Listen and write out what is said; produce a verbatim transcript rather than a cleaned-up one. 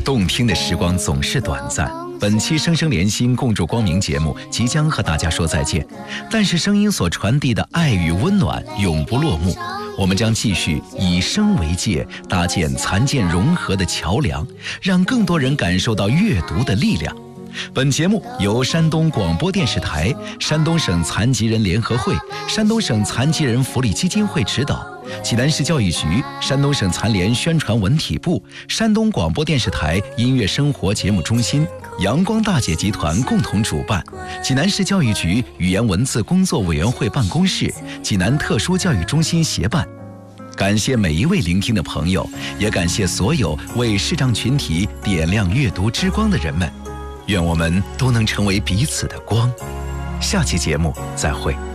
动听的时光总是短暂，本期生生连心共筑光明节目即将和大家说再见，但是声音所传递的爱与温暖永不落幕。我们将继续以声为界，搭建残健融合的桥梁，让更多人感受到阅读的力量。本节目由山东广播电视台、山东省残疾人联合会、山东省残疾人福利基金会指导，济南市教育局、山东省残联宣传文体部、山东广播电视台音乐生活节目中心、阳光大姐集团共同主办，济南市教育局语言文字工作委员会办公室、济南特殊教育中心协办。感谢每一位聆听的朋友，也感谢所有为视障群体点亮阅读之光的人们。愿我们都能成为彼此的光。下期节目再会。